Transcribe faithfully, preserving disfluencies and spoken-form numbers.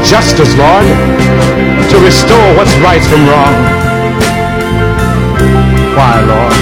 justice, Lord, to restore what's right from wrong. Why, Lord?